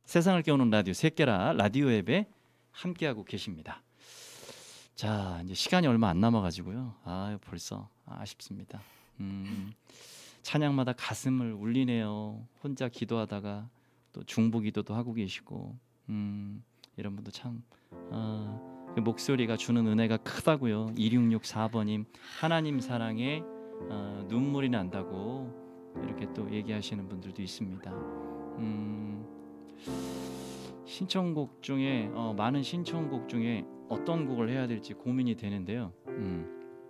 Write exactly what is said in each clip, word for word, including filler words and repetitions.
세상을 깨우는 라디오 새끼라 라디오 앱에 함께하고 계십니다. 자, 이제 시간이 얼마 안 남아가지고요. 아, 벌써 아쉽습니다. 음, 찬양마다 가슴을 울리네요. 혼자 기도하다가 또 중보기도도 하고 계시고, 음, 이런 분도 참 어, 그 목소리가 주는 은혜가 크다고요. 이육육사 번님 하나님 사랑에 어, 눈물이 난다고 이렇게 또 얘기하시는 분들도 있습니다. 음, 신청곡 중에 어, 많은 신청곡 중에 어떤 곡을 해야 될지 고민이 되는데요. 음,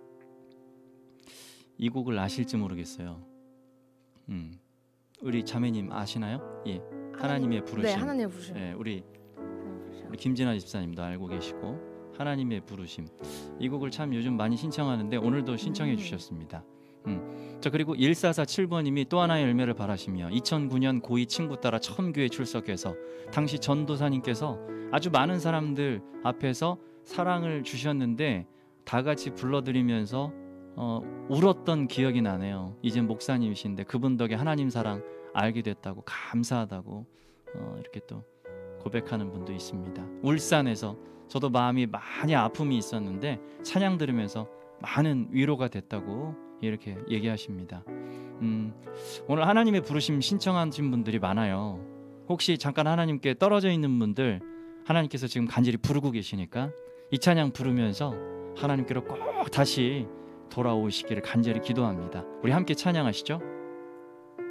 이 곡을 아실지 모르겠어요. 음, 우리 자매님 아시나요? 예, 하나님의 부르심. 네, 하나님의 부르심. 예, 우리 우리 김진아 집사님도 알고 계시고 하나님의 부르심. 이 곡을 참 요즘 많이 신청하는데 오늘도 신청해 음. 주셨습니다. 음. 자, 그리고 일사사칠 번님이 또 하나의 열매를 바라시며 이천구 년 고이 친구 따라 처음 교회 출석해서 당시 전도사님께서 아주 많은 사람들 앞에서 사랑을 주셨는데 다 같이 불러드리면서 어, 울었던 기억이 나네요. 이제 목사님이신데 그분 덕에 하나님 사랑 알게 됐다고 감사하다고 어, 이렇게 또 고백하는 분도 있습니다. 울산에서 저도 마음이 많이 아픔이 있었는데 찬양 들으면서 많은 위로가 됐다고 이렇게 얘기하십니다. 음, 오늘 하나님의 부르심 신청하신 분들이 많아요. 혹시 잠깐 하나님께 떨어져 있는 분들 하나님께서 지금 간절히 부르고 계시니까 이 찬양 부르면서 하나님께로 꼭 다시 돌아오시기를 간절히 기도합니다. 우리 함께 찬양하시죠.